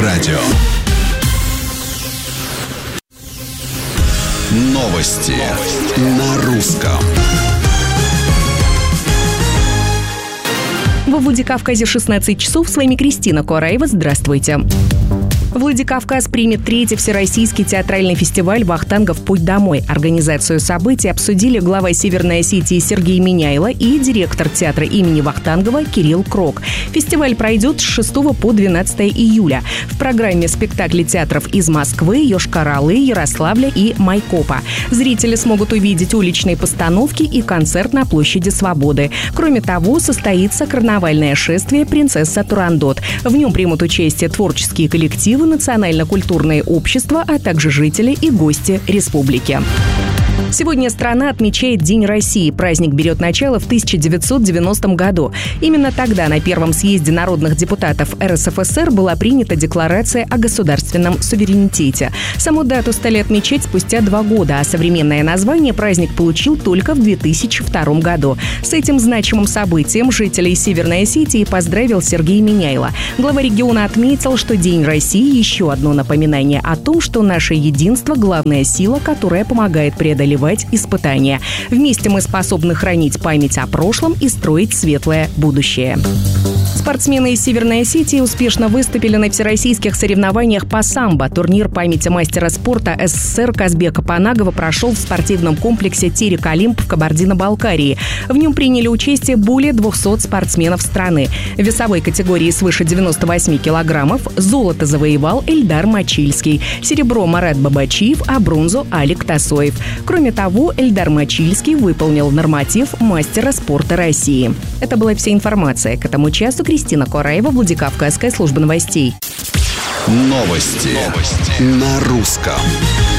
радио. Новости на русском. Во Владикавказе 16 часов. С вами Кристина Кураева. Здравствуйте. Владикавказ примет 3-й Всероссийский театральный фестиваль «Вахтангов. Путь домой». Организацию событий обсудили глава Северной Осетии Сергей Миняйло и директор театра имени Вахтангова Кирилл Крок. Фестиваль пройдет с 6 по 12 июля. В программе спектакли театров из Москвы, Йошкар-Олы, Ярославля и Майкопа. Зрители смогут увидеть уличные постановки и концерт на площади Свободы. Кроме того, состоится карнавальное шествие «Принцесса Турандот». В нем примут участие творческие коллективы, национально-культурные общества, а также жители и гости республики. Сегодня страна отмечает День России. Праздник берет начало в 1990 году. Именно тогда на первом съезде народных депутатов РСФСР была принята Декларация о государственном суверенитете. Саму дату стали отмечать спустя 2 года, а современное название праздник получил только в 2002 году. С этим значимым событием жителей Северной Осетии поздравил Сергей Миняйло. Глава региона отметил, что День России – еще одно напоминание о том, что наше единство – главная сила, которая помогает преодолевать испытания. Вместе мы способны хранить память о прошлом и строить светлое будущее. Спортсмены из Северной Осетии успешно выступили на всероссийских соревнованиях по самбо. Турнир памяти мастера спорта СССР Казбека Панагова прошел в спортивном комплексе «Терек Олимп» в Кабардино-Балкарии. В нем приняли участие более 200 спортсменов страны. В весовой категории свыше 98 килограммов золото завоевал Эльдар Мачильский, серебро Марат Бабачиев, а бронзу Алик Тасоев. Кроме того, Эльдар Мачильский выполнил норматив мастера спорта России. Это была вся информация. К этому часу Кристина Кураева, Владикавказская служба новостей. Новости на русском.